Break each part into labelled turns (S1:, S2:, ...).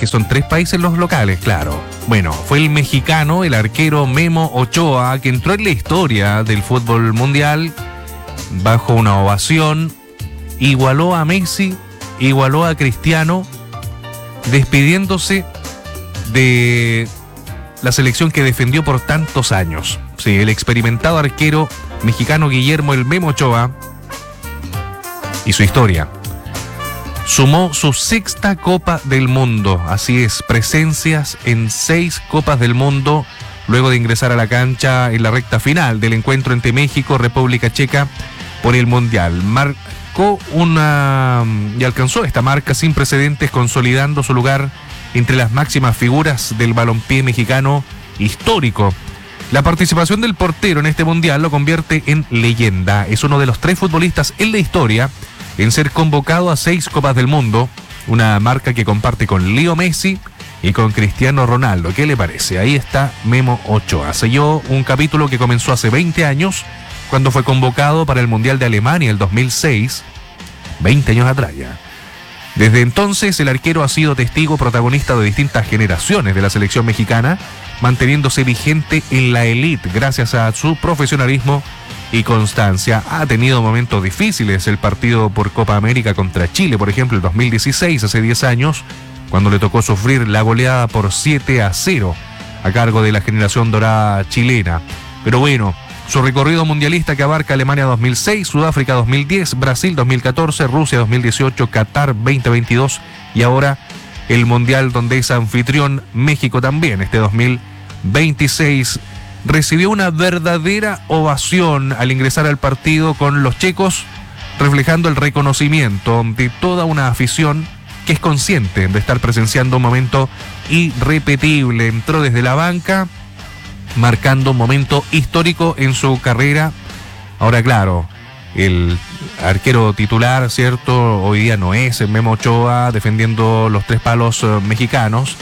S1: que son 3 países los locales, claro. Bueno, fue el mexicano, el arquero Memo Ochoa, que entró en la historia del fútbol mundial bajo una ovación, igualó a Messi, igualó a Cristiano, despidiéndose de la selección que defendió por tantos años. Sí, el experimentado arquero mexicano Guillermo el Memo Ochoa y su historia. Sumó su 6ª Copa del Mundo, así es, presencias en 6 Copas del Mundo, luego de ingresar a la cancha en la recta final del encuentro entre México y República Checa por el Mundial. Marcó y alcanzó esta marca sin precedentes, consolidando su lugar entre las máximas figuras del balompié mexicano histórico. La participación del portero en este Mundial lo convierte en leyenda. Es uno de los 3 futbolistas en la historia en ser convocado a 6 Copas del Mundo, una marca que comparte con Leo Messi y con Cristiano Ronaldo. ¿Qué le parece? Ahí está Memo Ochoa. Selló un capítulo que comenzó hace 20 años, cuando fue convocado para el Mundial de Alemania el 2006, 20 años atrás ya. Desde entonces, el arquero ha sido testigo protagonista de distintas generaciones de la selección mexicana, manteniéndose vigente en la élite gracias a su profesionalismo y constancia. Ha tenido momentos difíciles el partido por Copa América contra Chile, por ejemplo, el 2016, hace 10 años, cuando le tocó sufrir la goleada por 7-0 a cargo de la generación dorada chilena. Pero bueno, su recorrido mundialista, que abarca Alemania 2006, Sudáfrica 2010, Brasil 2014, Rusia 2018, Qatar 2022 y ahora el Mundial donde es anfitrión México también, este 2026. Recibió una verdadera ovación al ingresar al partido con los checos, reflejando el reconocimiento de toda una afición que es consciente de estar presenciando un momento irrepetible. Entró desde la banca, marcando un momento histórico en su carrera. Ahora, claro, el arquero titular, ¿cierto? Hoy día no es el Memo Ochoa defendiendo los 3 palos mexicanos,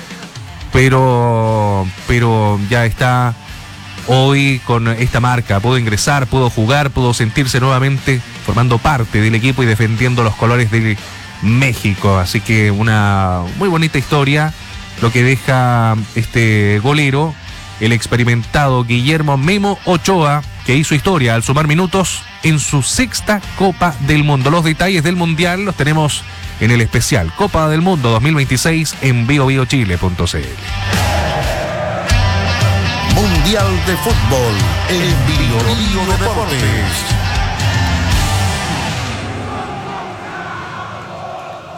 S1: pero ya está hoy con esta marca. Pudo ingresar, pudo jugar, pudo sentirse nuevamente formando parte del equipo y defendiendo los colores de México. Así que una muy bonita historia lo que deja este golero, el experimentado Guillermo Memo Ochoa, que hizo historia al sumar minutos en su 6ª Copa del Mundo. Los detalles del Mundial los tenemos en el especial Copa del Mundo 2026 en biobiochile.cl.
S2: Mundial de Fútbol en Bio Deportes.